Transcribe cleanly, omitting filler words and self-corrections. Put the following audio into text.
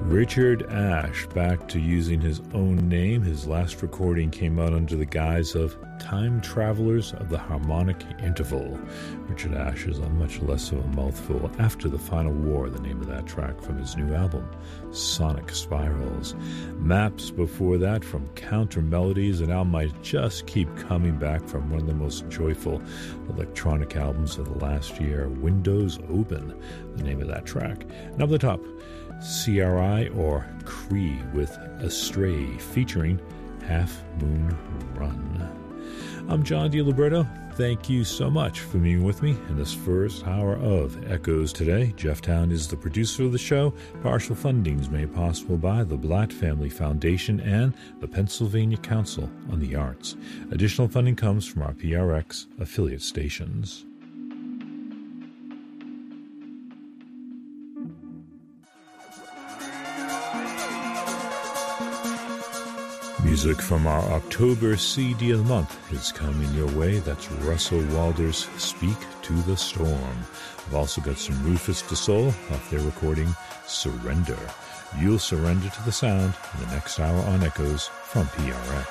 Richard Ashe back to using his own name. His last recording came out under the guise of Time Travelers of the Harmonic Interval. Richard Ashe is a much less of a mouthful. After the Final War, the name of that track from his new album, Sonic Spirals. Maps before that from Counter Melodies, an album I just keep coming back from, one of the most joyful electronic albums of the last year, Windows Open, the name of that track. And up the top, CRI or Cree with Astray featuring Half Moon Run. I'm John DiLiberto. Thank you so much for being with me in this first hour of Echoes Today. Jeff Town is the producer of the show. Partial funding is made possible by the Blatt Family Foundation and the Pennsylvania Council on the Arts. Additional funding comes from our PRX affiliate stations. Music from our October CD of the month is coming your way. That's Russell Walder's Speak to the Storm. I've also got some Rufus Du Sol off their recording Surrender. You'll surrender to the sound in the next hour on Echoes from PRX.